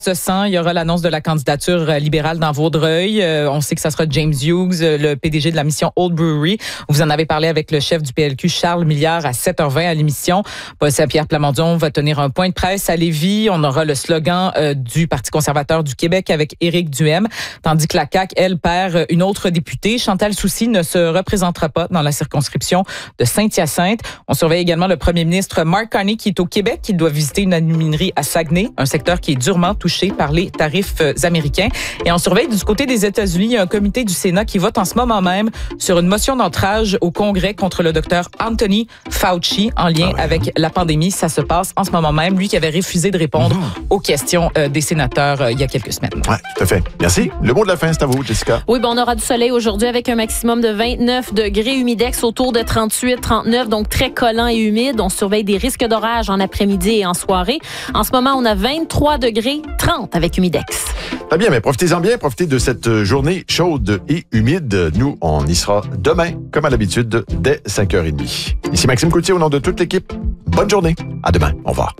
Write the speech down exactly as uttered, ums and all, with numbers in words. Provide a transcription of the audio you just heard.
Se sent, il y aura l'annonce de la candidature libérale dans Vaudreuil. Euh, on sait que ça sera James Hughes, le P D G de la mission Old Brewery. Vous en avez parlé avec le chef du P L Q, Charles Milliard, à sept heures vingt à l'émission. Paul Saint-Pierre Plamondon va tenir un point de presse à Lévis. On aura le slogan euh, du Parti conservateur du Québec avec Éric Duhem, tandis que la C A Q, elle, perd une autre députée. Chantal Soucy ne se représentera pas dans la circonscription de Saint-Hyacinthe. On surveille également le premier ministre Mark Carney qui est au Québec, qui doit visiter une aluminerie à Saguenay, un secteur qui est durement touché par les tarifs américains. Et on surveille du côté des États-Unis, il y a un comité du Sénat qui vote en ce moment même sur une motion d'entrage au Congrès contre le docteur Anthony Fauci en lien ah ouais. avec la pandémie. Ça se passe en ce moment même. Lui qui avait refusé de répondre mmh. aux questions euh, des sénateurs euh, il y a quelques semaines. Oui, tout à fait. Merci. Le mot de la fin, c'est à vous, Jessica. Oui, ben on aura du soleil aujourd'hui avec un maximum de vingt-neuf degrés, humidex autour de trente-huit, trente-neuf, donc très collant et humide. On surveille des risques d'orage en après-midi et en soirée. En ce moment, on a vingt-trois degrés, trente avec humidex. Très bien, mais profitez-en bien, profitez de cette journée chaude et humide. Nous, on y sera demain, comme à l'habitude, dès cinq heures trente. Ici Maxime Coutier, au nom de toute l'équipe. Bonne journée. À demain. Au revoir.